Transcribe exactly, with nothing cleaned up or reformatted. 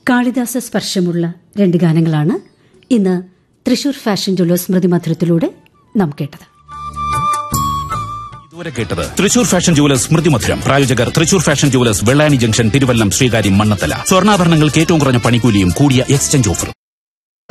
കാളിദാസ സ്പർശമുള്ള രണ്ട് ഗാനങ്ങളാണ് ഇന്ന് തൃശൂർ ഫാഷൻ ജ്വല്ലേഴ്സ് സ്മൃതി മധുരത്തിലൂടെ നാം കേട്ടത്. ഇതുവരെ കേട്ടത് തൃശൂർ ഫാഷൻ ജ്വല്ലേഴ്സ് സ്മൃതി മധുരം. പ്രായോജകർ Thrissur fashion Jewellers, Vellani junction, Thiruvallam, Sreekaryam, Mannathala. സ്വർണ്ണാഭരണങ്ങൾക്ക് ഏറ്റവും കുറഞ്ഞ പണിക്കൂലിയും കൂടിയ എക്സ്ചേഞ്ച് ഓഫറും.